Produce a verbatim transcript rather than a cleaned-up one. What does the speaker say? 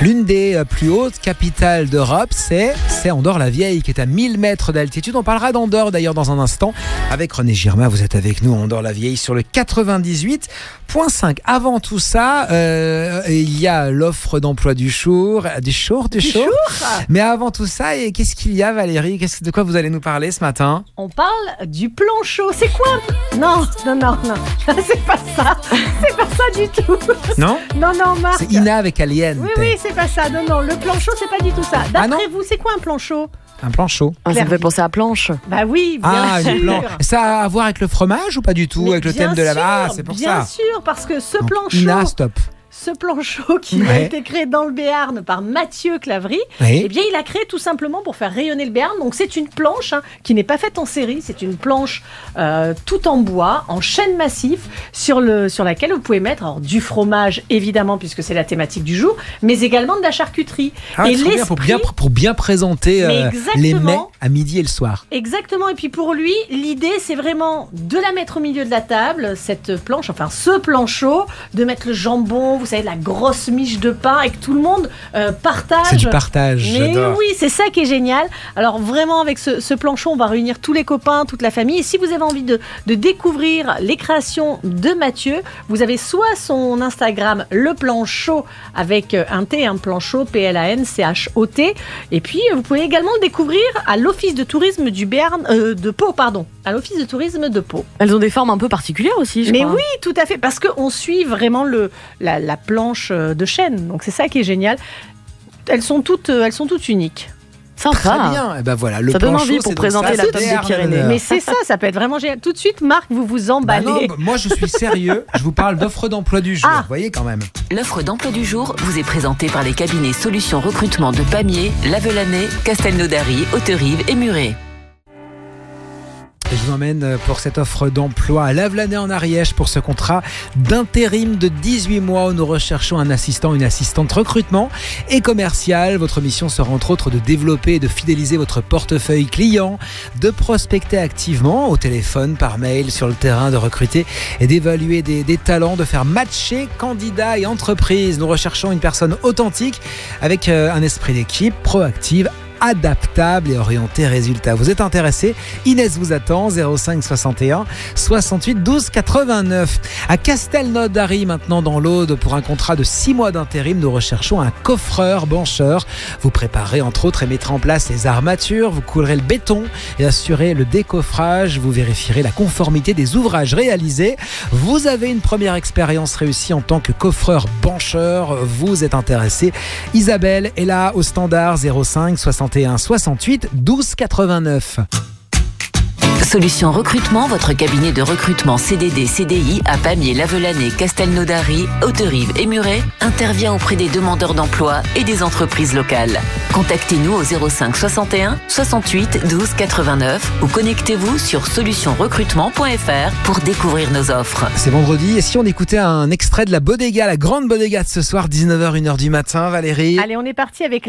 L'une des plus hautes capitales d'Europe, c'est, c'est Andorre-la-Vieille, qui est à mille mètres d'altitude. On parlera d'Andorre d'ailleurs dans un instant avec René Girma. Vous êtes avec nous à Andorre-la-Vieille sur le quatre-vingt-dix-huit point cinq. Avant tout ça, euh, il y a l'offre d'emploi du jour, du jour, du, du jour. jour. Mais avant tout ça, et qu'est-ce qu'il y a, Valérie ? Qu'est-ce, de quoi vous allez nous parler ce matin ? On parle du plan chaud. C'est quoi ? Non, non, non, non. C'est pas ça. C'est pas ça du tout. Non ? Non, non, Marc. C'est Ina avec Alien. Oui, oui, c'est pas ça. Non, non, le plan chaud, c'est pas du tout ça. D'après Ah non vous, c'est quoi un plan chaud ? Un plan chaud. Ah, ça me fait penser à planche. Bah oui, bien Ah, sûr. une plan- Ça a à voir avec le fromage ou pas du tout ? Mais Avec le bien thème de la... sûr, Ah, c'est pour bien ça. sûr, parce que ce Donc, plan chaud... Ina, stop. Ce plan chaud qui a Ouais. été créé dans le Béarn par Mathieu Clavry, Oui. eh bien, il a créé tout simplement pour faire rayonner le Béarn. Donc, c'est une planche hein, qui n'est pas faite en série. C'est une planche euh, tout en bois, en chêne massif, sur, le, sur laquelle vous pouvez mettre alors, du fromage, évidemment, puisque c'est la thématique du jour, mais également de la charcuterie. Ah, et très bien, pour, bien, l'esprit- pour bien présenter Mais euh, exactement. les mets à midi et le soir. Exactement, et puis pour lui, l'idée c'est vraiment de la mettre au milieu de la table, cette planche, enfin ce plan chaud, de mettre le jambon, vous savez, la grosse miche de pain et que tout le monde euh, partage. C'est du partage, Mais j'adore. oui, c'est ça qui est génial. Alors vraiment, avec ce, ce plan chaud, on va réunir tous les copains, toute la famille. Et si vous avez envie de, de découvrir les créations de Mathieu, vous avez soit son Instagram, le plan chaud, avec un T, un plan chaud, P L A N C H O T. Et puis, vous pouvez également le découvrir à l'Office de tourisme du Béarn, euh, de Pau, pardon. À l'Office de tourisme de Pau. Elles ont des formes un peu particulières aussi, je Mais crois. oui, tout à fait, parce qu'on suit vraiment le, la, la planche de chêne. Donc c'est ça qui est génial. Elles sont toutes, elles sont toutes uniques. Sympa. Très bien. Et ben voilà, le Ça plan donne chaud, envie pour c'est donc présenter ça, la c'est tome des Béarn. Pyrénées. Mais c'est ça, ça peut être vraiment génial. Tout de suite, Marc, vous vous Bah emballez. non, bah, moi je suis sérieux. Je vous parle d'offre d'emploi du jour. Ah. Vous voyez quand même. L'offre d'emploi du jour vous est présentée par les cabinets Solutions Recrutement de Pamiers, Lavelanet, Castelnaudary, Haute-Rive et Muret. Et je vous emmène pour cette offre d'emploi à Lavelanet en Ariège pour ce contrat d'intérim de dix-huit mois où nous recherchons un assistant, une assistante recrutement et commercial. Votre mission sera entre autres de développer et de fidéliser votre portefeuille client, de prospecter activement au téléphone, par mail, sur le terrain, de recruter et d'évaluer des, des talents, de faire matcher candidats et entreprises. Nous recherchons une personne authentique avec un esprit d'équipe, proactive, adaptable et orienté résultat. Vous êtes intéressé ? Inès vous attend, zéro cinq soixante et un soixante-huit douze quatre-vingt-neuf. À Castelnaudary, maintenant dans l'Aude, pour un contrat de six mois d'intérim, nous recherchons un coffreur bancheur. Vous préparez entre autres et mettrez en place les armatures, vous coulerez le béton et assurez le décoffrage, vous vérifierez la conformité des ouvrages réalisés. Vous avez une première expérience réussie en tant que coffreur bancheur, vous êtes intéressé. Isabelle est là au standard zéro cinq soixante et un soixante-huit douze quatre-vingt-neuf. Solutions Recrutement, votre cabinet de recrutement C D D C D I à Pamiers, Lavelanet, Castelnaudary, Haute-Rive et Muret intervient auprès des demandeurs d'emploi et des entreprises locales. Contactez-nous au zéro cinq soixante et un soixante-huit douze quatre-vingt-neuf ou connectez-vous sur solutions recrutement point f r pour découvrir nos offres. C'est vendredi et si on écoutait un extrait de la Bodega, la grande Bodega de ce soir, dix-neuf heures, une heure du matin, Valérie ? Allez, on est parti avec